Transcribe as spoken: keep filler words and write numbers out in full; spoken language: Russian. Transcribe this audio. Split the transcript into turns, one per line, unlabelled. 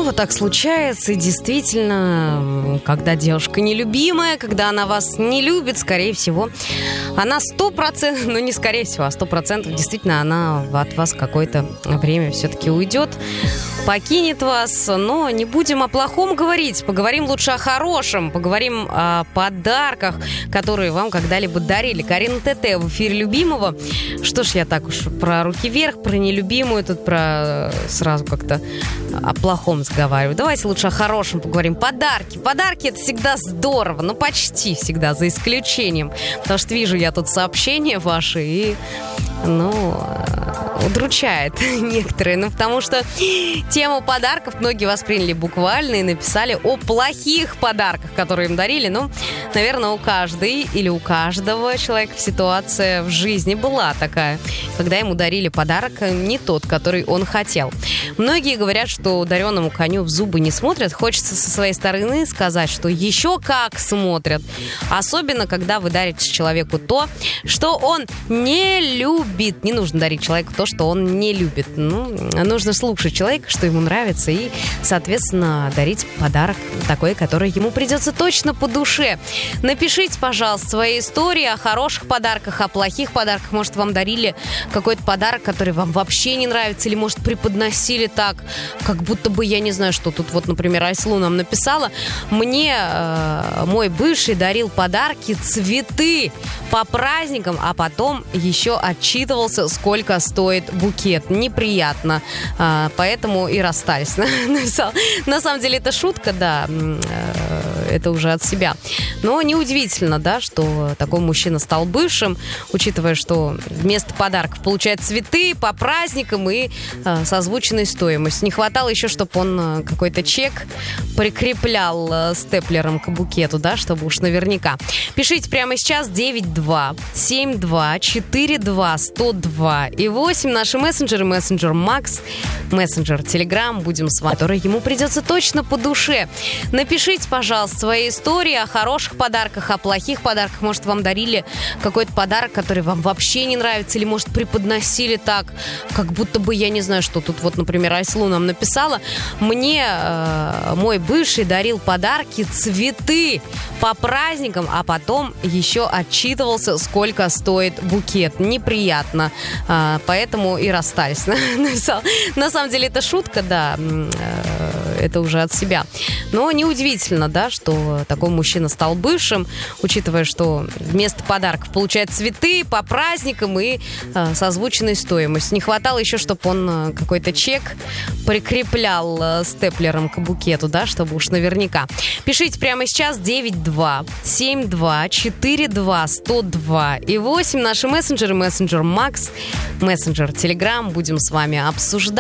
Ну, вот так случается, и действительно, когда девушка нелюбимая, когда она вас не любит, скорее всего, она сто процентов, ну не скорее всего, а сто процентов действительно она от вас какое-то время все-таки уйдет, покинет вас. Но не будем о плохом говорить, поговорим лучше о хорошем, поговорим о подарках, которые вам когда-либо дарили. Карина ТТ в эфире любимого. Что ж я так уж про руки вверх, про нелюбимую, тут про сразу как-то о плохом разговариваю. Давайте лучше о хорошем поговорим. Подарки. Подарки — это всегда здорово, ну почти всегда, за исключением. Потому что вижу я тут сообщения ваши и, ну, удручает некоторые. Ну, потому что тему подарков многие восприняли буквально и написали о плохих подарках, которые им дарили. Ну, наверное, у каждой или у каждого человека ситуация в жизни была такая, когда ему дарили подарок не тот, который он хотел. Многие говорят, что дареному коню в зубы не смотрят. Хочется со своей стороны сказать, что еще как смотрят. Особенно, когда вы дарите человеку то, что он не любит. Не нужно дарить человеку то, что он не любит. Ну, нужно слушать человека, что ему нравится, и, соответственно, дарить подарок такой, который ему придется точно по душе. Напишите, пожалуйста, свои истории о хороших подарках, о плохих подарках. Может, вам дарили какой-то подарок, который вам вообще не нравится, или, может, преподносили так, как будто бы, я не знаю, что тут вот, например, Айслу нам написала. Мне э, мой бывший дарил подарки, цветы по праздникам, а потом еще отчитывался, сколько стоит букет. Неприятно. Э, поэтому и расстались. На самом деле это шутка, да. Э, это уже от себя. Но неудивительно, да, что такой мужчина стал бывшим, учитывая, что вместо подарков получает цветы по праздникам и э, созвученной стоимостью. Не хватало еще, чтобы он э, какой-то чек прикреплял э, степлером к букету, да, чтобы уж наверняка. Пишите прямо сейчас девять два семь два четыре два сто два и восемь. Наши мессенджеры, мессенджер Макс, мессенджер Телеграм, будем с вами, который ему придется точно по душе. Напишите, пожалуйста, свои истории о хороших подарках, о плохих подарках. Может, вам дарили какой-то подарок, который вам вообще не нравится, или, может, преподносили так, как будто бы, я не знаю, что тут вот, например, Айслу нам написала. Мне э, мой бывший дарил подарки, цветы по праздникам, а потом еще отчитывался, сколько стоит букет. Неприятно. Э, поэтому и расстались. На самом деле это шутка, да. Это уже от себя. Но неудивительно, да, что такой мужчина стал бывшим, учитывая, что вместо подарков получает цветы по праздникам и э, созвученной стоимостью. Не хватало еще, чтобы он э, какой-то чек прикреплял э, степлером к букету, да, чтобы уж наверняка. Пишите прямо сейчас девять два семь два четыре два сто два и восемь. Наши мессенджеры, мессенджер Макс, мессенджер Телеграм, будем с вами обсуждать.